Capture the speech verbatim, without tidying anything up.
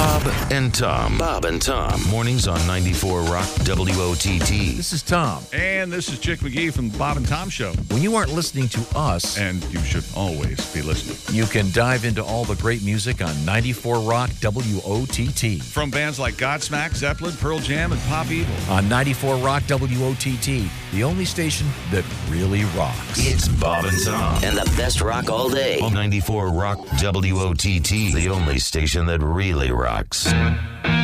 Bob and Tom. Bob and Tom. Mornings on ninety-four Rock W O T T. This is Tom. And this is Chick McGee from the Bob and Tom Show. When you aren't listening to us, And you should always be listening. you can dive into all the great music on ninety-four Rock W O T T. From bands like Godsmack, Zeppelin, Pearl Jam, and Pop Evil. On ninety-four Rock W O T T, the only station that really rocks. It's Bob and Tom. And the best rock all day. On ninety-four Rock W O T T, the only station that really rocks.